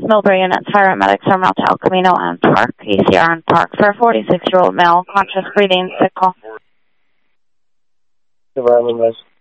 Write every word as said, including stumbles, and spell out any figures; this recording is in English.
Millbury units, paramedics are Mount El Camino and Park, E C R and Park for a forty-six-year-old male, conscious breathing, sick call. Survivor,